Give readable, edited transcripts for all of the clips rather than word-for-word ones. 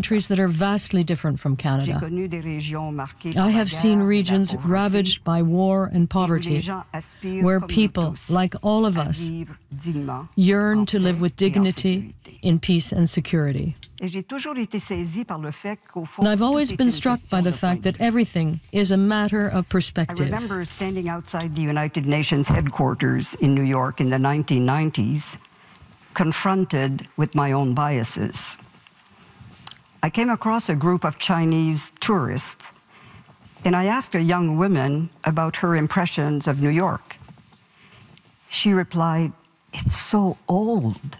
countries that are vastly different from Canada. I have seen regions ravaged by war and poverty, where people, like all of us, yearn to live with dignity, in peace and security. And I've always been struck by the fact that everything is a matter of perspective. I remember standing outside the United Nations headquarters in New York in the 1990s, confronted with my own biases. I came across a group of Chinese tourists, and I asked a young woman about her impressions of New York. She replied, "It's so old."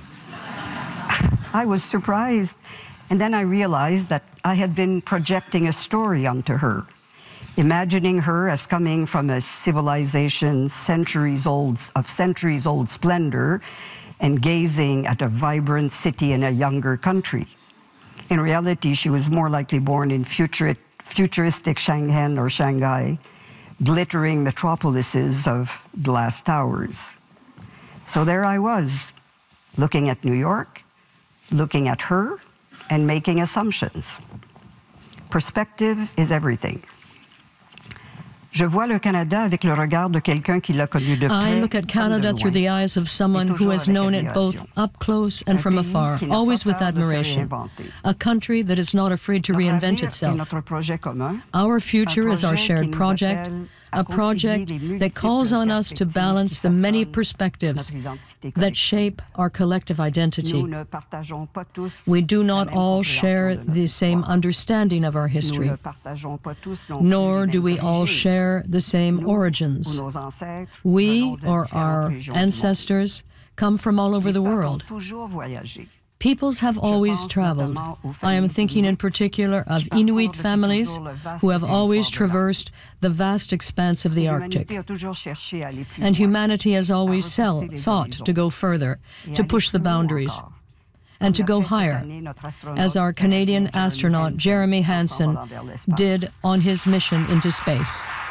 I was surprised, and then I realized that I had been projecting a story onto her, imagining her as coming from a civilization of centuries-old splendor and gazing at a vibrant city in a younger country. In reality, she was more likely born in futuristic Shenzhen or Shanghai, glittering metropolises of glass towers. So there I was, looking at New York, looking at her, and making assumptions. Perspective is everything. Je vois le Canada avec le regard de quelqu'un qui l'a connu de près. I look at Canada through the eyes of someone who has known it both up close and from afar, always with admiration. A country that is not afraid to reinvent itself. Our future is our shared project, a project that calls on us to balance the many perspectives that shape our collective identity. We do not all share the same understanding of our history, nor do we all share the same origins. We, or our ancestors, come from all over the world. Peoples have always traveled. I am thinking in particular of Inuit families who have always traversed the vast expanse of the Arctic. And humanity has always sought to go further, to push the boundaries, and to go higher, as our Canadian astronaut Jeremy Hansen did on his mission into space.